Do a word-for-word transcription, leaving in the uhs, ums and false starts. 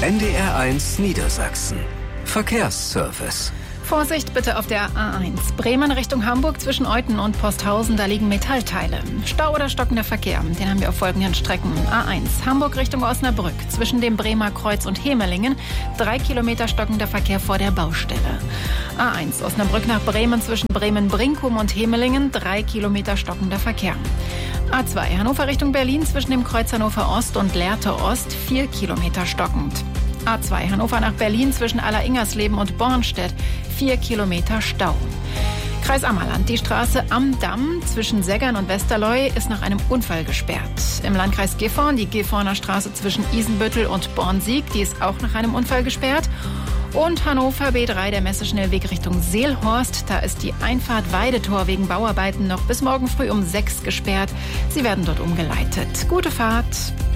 N D R eins Niedersachsen. Verkehrsservice. Vorsicht bitte auf der A eins. Bremen Richtung Hamburg zwischen Euthen und Posthausen, da liegen Metallteile. Stau oder stockender Verkehr, den haben wir auf folgenden Strecken. A eins, Hamburg Richtung Osnabrück, zwischen dem Bremer Kreuz und Hemelingen, drei Kilometer stockender Verkehr vor der Baustelle. A eins, Osnabrück nach Bremen zwischen Bremen-Brinkum und Hemelingen, drei Kilometer stockender Verkehr. A zwei, Hannover Richtung Berlin zwischen dem Kreuz Hannover Ost und Lehrte Ost, vier Kilometer stockend. A zwei, Hannover nach Berlin zwischen Aller-Ingersleben und Bornstedt, vier Kilometer Stau. Kreis Ammerland, die Straße am Damm zwischen Seggern und Westerleu ist nach einem Unfall gesperrt. Im Landkreis Gifhorn, die Gifhorner Straße zwischen Isenbüttel und Bornsieg, die ist auch nach einem Unfall gesperrt. Und Hannover B drei, der Messeschnellweg Richtung Seelhorst, da ist die Einfahrt Weidetor wegen Bauarbeiten noch bis morgen früh um sechs gesperrt. Sie werden dort umgeleitet. Gute Fahrt.